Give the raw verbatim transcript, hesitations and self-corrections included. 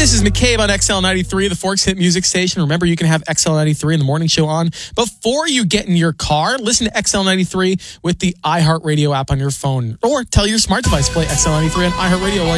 this is McCabe on X L ninety-three, the Forks Hit Music Station. Remember, you can have X L ninety-three in the morning show on before you get in your car. Listen to X L ninety-three with the iHeartRadio app on your phone, or tell your smart device to play X L ninety-three on iHeartRadio while